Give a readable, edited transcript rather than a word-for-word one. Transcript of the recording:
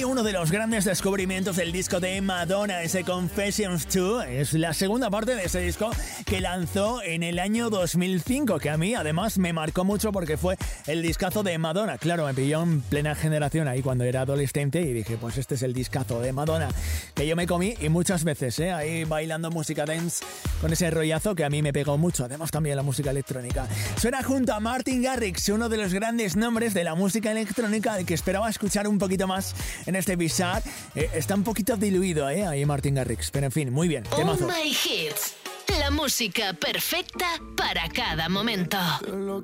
mí uno de los grandes descubrimientos del disco de Madonna, ese Confessions 2, es la segunda parte de ese disco que lanzó en el año 2005, que a mí además me marcó mucho porque fue el discazo de Madonna. Claro, me pilló en plena generación ahí cuando era adolescente y dije, pues este es el discazo de Madonna que yo me comí y muchas veces, ahí bailando música dance con ese rollazo que a mí me pegó mucho, además también la música electrónica. Suena junto a Martin Garrix, uno de los grandes nombres de la música electrónica del que esperaba escuchar un poquito más en este Bizarre. Está un poquito diluido, ahí Martin Garrix, pero en fin, muy bien, temazo. Oh My Hits, la música perfecta para cada momento.